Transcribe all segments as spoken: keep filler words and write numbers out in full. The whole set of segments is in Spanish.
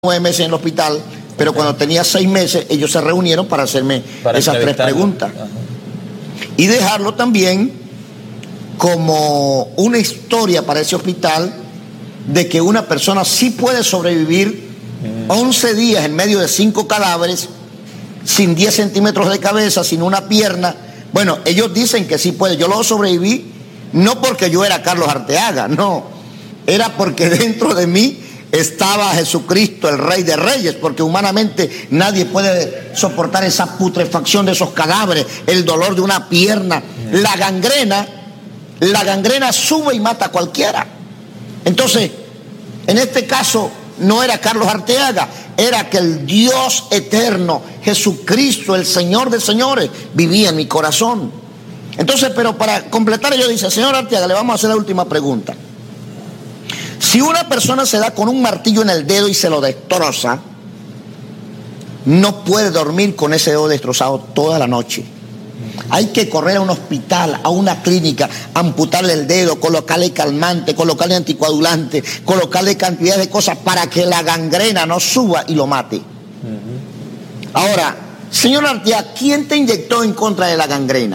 nueve meses en el hospital, pero cuando tenía seis meses ellos se reunieron para hacerme para esas tres preguntas. Ajá. Y dejarlo también como una historia para ese hospital de que una persona sí puede sobrevivir mm. once días en medio de cinco cadáveres, sin diez centímetros de cabeza, sin una pierna. Bueno, ellos dicen que sí puede. Yo lo sobreviví no porque yo era Carlos Arteaga, no, era porque dentro de mí estaba Jesucristo, el Rey de Reyes, porque humanamente nadie puede soportar esa putrefacción de esos cadáveres, el dolor de una pierna, la gangrena, la gangrena sube y mata a cualquiera. Entonces, en este caso no era Carlos Arteaga, era que el Dios eterno, Jesucristo, el Señor de señores, vivía en mi corazón. Entonces, pero para completar, yo dice, señor Arteaga, le vamos a hacer la última pregunta. Si una persona se da con un martillo en el dedo y se lo destroza, no puede dormir con ese dedo destrozado toda la noche. Hay que correr a un hospital, a una clínica, amputarle el dedo, colocarle calmante, colocarle anticoagulante, colocarle cantidad de cosas para que la gangrena no suba y lo mate. Uh-huh. Ahora, señor Arteaga, ¿quién te inyectó en contra de la gangrena?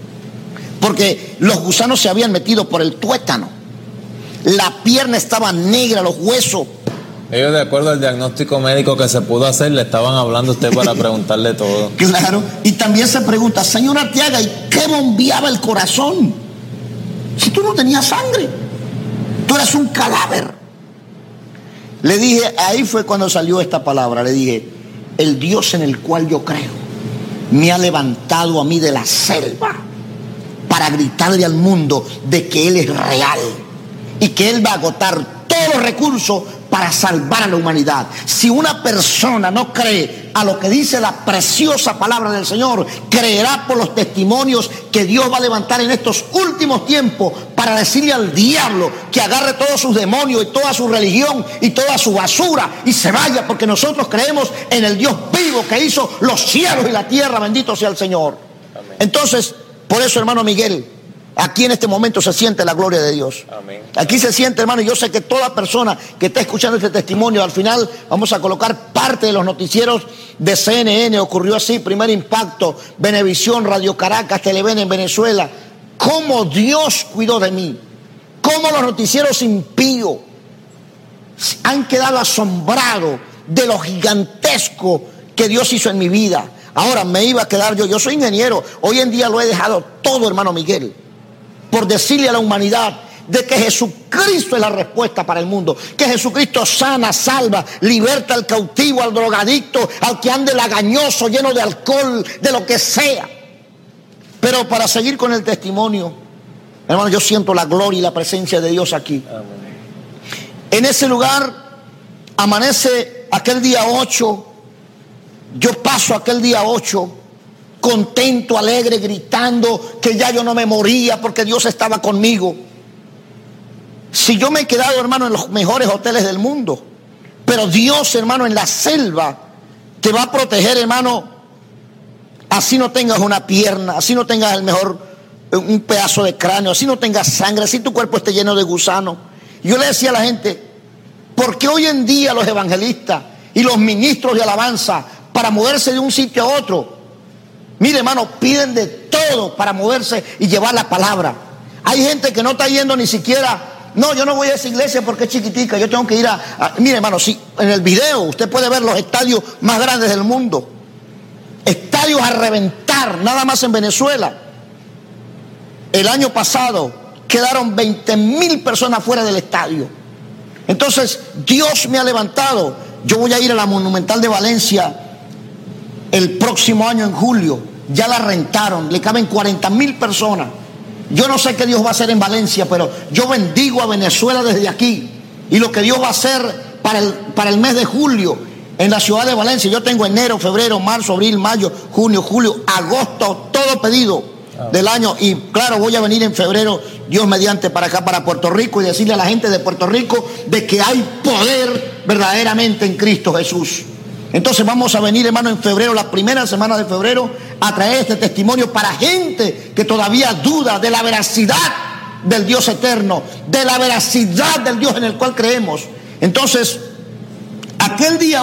Porque los gusanos se habían metido por el tuétano. La pierna estaba negra, los huesos. Ellos, de acuerdo al diagnóstico médico que se pudo hacer, le estaban hablando a usted para preguntarle todo. Claro, y también se pregunta, señor Arteaga, ¿y qué bombeaba el corazón? Si tú no tenías sangre, tú eras un cadáver. Le dije, ahí fue cuando salió esta palabra, le dije, el Dios en el cual yo creo me ha levantado a mí de la selva para gritarle al mundo de que Él es real y que Él va a agotar todos los recursos para salvar a la humanidad. Si una persona no cree a lo que dice la preciosa palabra del Señor, creerá por los testimonios que Dios va a levantar en estos últimos tiempos para decirle al diablo que agarre todos sus demonios y toda su religión y toda su basura y se vaya, porque nosotros creemos en el Dios vivo que hizo los cielos y la tierra. Bendito sea el Señor. Amén. Entonces, por eso, hermano Miguel, aquí en este momento se siente la gloria de Dios. Amén. Aquí se siente, hermano, y yo sé que toda persona que está escuchando este testimonio, al final vamos a colocar parte de los noticieros de C N N, ocurrió así, Primer Impacto, Venevisión, Radio Caracas, Televen en Venezuela. Cómo Dios cuidó de mí, cómo los noticieros impíos han quedado asombrados de lo gigantesco que Dios hizo en mi vida. Ahora me iba a quedar yo, yo soy ingeniero, hoy en día lo he dejado todo, hermano Miguel, por decirle a la humanidad de que Jesucristo es la respuesta para el mundo, que Jesucristo sana, salva, liberta al cautivo, al drogadicto, al que ande lagañoso, lleno de alcohol, de lo que sea. Pero para seguir con el testimonio, hermano, yo siento la gloria y la presencia de Dios aquí. Amén. En ese lugar amanece aquel día ocho, yo paso aquel día ocho, contento, alegre, gritando que ya yo no me moría porque Dios estaba conmigo. Si yo me he quedado, hermano, en los mejores hoteles del mundo, pero Dios, hermano, en la selva te va a proteger, hermano, así no tengas una pierna, así no tengas el mejor, un pedazo de cráneo, así no tengas sangre, así tu cuerpo esté lleno de gusanos. Yo le decía a la gente, ¿por qué hoy en día los evangelistas y los ministros de alabanza, para moverse de un sitio a otro, mire, hermano, piden de todo para moverse y llevar la palabra? Hay gente que no está yendo ni siquiera, no, yo no voy a esa iglesia porque es chiquitica, yo tengo que ir a, a mire, hermano, si en el video usted puede ver los estadios más grandes del mundo, estadios a reventar, nada más en Venezuela. El año pasado quedaron veinte mil personas fuera del estadio. Entonces, Dios me ha levantado. Yo voy a ir a la Monumental de Valencia el próximo año en julio. Ya la rentaron, le caben cuarenta mil personas. Yo no sé qué Dios va a hacer en Valencia, pero yo bendigo a Venezuela desde aquí. Y lo que Dios va a hacer para el, para el mes de julio en la ciudad de Valencia. Yo tengo enero, febrero, marzo, abril, mayo, junio, julio, agosto, todo pedido del año. Y claro, voy a venir en febrero, Dios mediante, para acá, para Puerto Rico, y decirle a la gente de Puerto Rico de que hay poder verdaderamente en Cristo Jesús. Entonces vamos a venir, hermano, en febrero, la primera semana de febrero, a traer este testimonio para gente que todavía duda de la veracidad del Dios eterno, de la veracidad del Dios en el cual creemos. Entonces, Aquel día